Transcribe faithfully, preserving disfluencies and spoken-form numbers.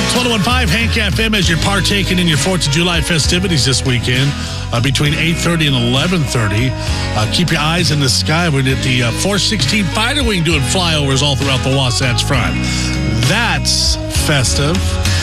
one oh one point five Hank F M as you're partaking in your fourth of July festivities this weekend uh, between eight thirty and eleven thirty. Uh, keep your eyes in the sky. We're at the uh, four sixteen Fighter Wing doing flyovers all throughout the Wasatch Front. That's festive.